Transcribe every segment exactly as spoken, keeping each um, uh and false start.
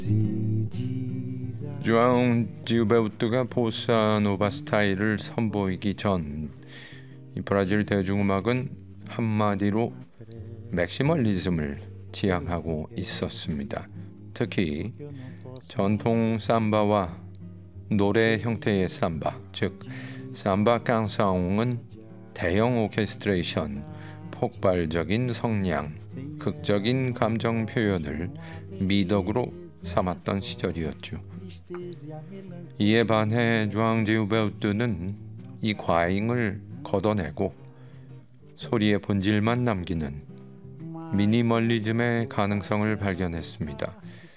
주앙 지우베우트가 보사노바 스타일을 선보이기 전 이 브라질 대중음악은 한마디로 맥시멀리즘을 지향하고 있었습니다. 특히 전통 삼바와 노래 형태의 삼바, 즉 삼바 깡사옹은 대형 오케스트레이션, 폭발적인 성량, 극적인 감정 표현을 미덕으로 삼았던 시절이었죠. 이에 반해 주앙 지우베우트는 이 과잉을 걷어내고 소리의 본질만 남기는 미니멀리즘의 가능성을 발견했습니다.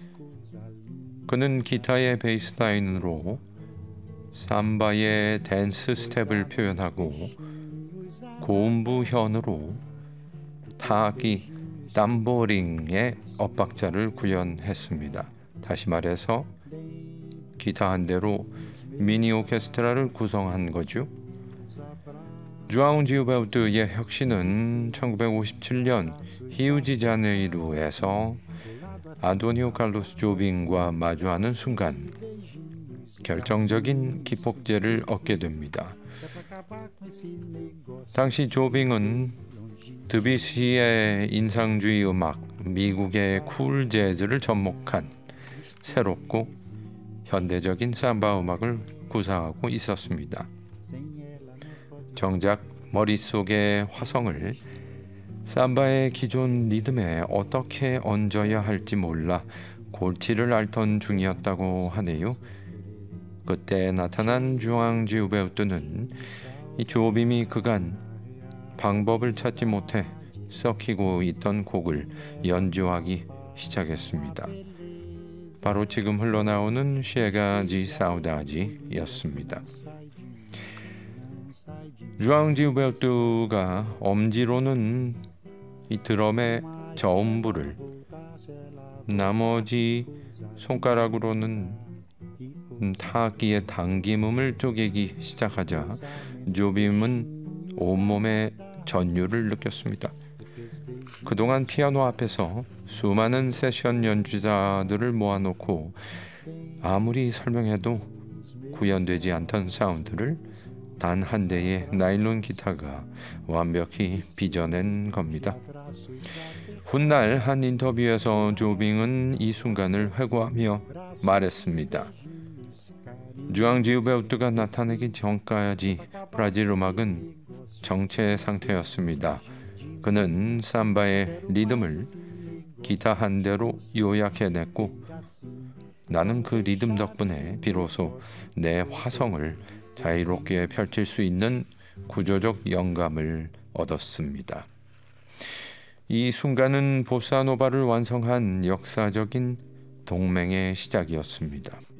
그는 기타의 베이스라인으로 삼바의 댄스 스텝을 표현하고 고음부 현으로 타악기 tamboring의 엇박자를 구현했습니다. 다시 말해서 기타 한 대로 미니 오케스트라를 구성한 거죠. 주앙 지우베우트의 혁신은 천구백오십칠 년 히우지자네이루에서 안토니오 칼로스 조빙과 마주하는 순간 결정적인 기폭제를 얻게 됩니다. 당시 조빙은 드뷔시의 인상주의 음악, 미국의 쿨 재즈를 접목한 새롭고 현대적인 삼바 음악을 구사하고 있었습니다. 정작 머릿속의 화성을 삼바의 기존 리듬에 어떻게 얹어야 할지 몰라 골치를 앓던 중이었다고 하네요. 그때 나타난 주앙 지우베우트는 이 조빔이 그간 방법을 찾지 못해 썩히고 있던 곡을 연주하기 시작했습니다. 바로 지금 흘러나오는 쉐가지 사우다지였습니다. 주앙 지우베우트가 엄지로는 이 드럼의 저음부를, 나머지 손가락으로는 타악기의 당김음을 쪼개기 시작하자 조빔은 온몸에 전율을 느꼈습니다. 그동안 피아노 앞에서 수많은 세션 연주자들을 모아놓고 아무리 설명해도 구현되지 않던 사운드를 단 한 대의 나일론 기타가 완벽히 빚어낸 겁니다. 훗날 한 인터뷰에서 조빙은 이 순간을 회고하며 말했습니다. 주앙 지우베우트가 나타나기 전까지 브라질 음악은 정체 상태였습니다. 그는 삼바의 리듬을 기타 한 대로 요약해냈고 나는 그 리듬 덕분에 비로소 내 화성을 자유롭게 펼칠 수 있는 구조적 영감을 얻었습니다. 이 순간은 보사노바를 완성한 역사적인 동맹의 시작이었습니다.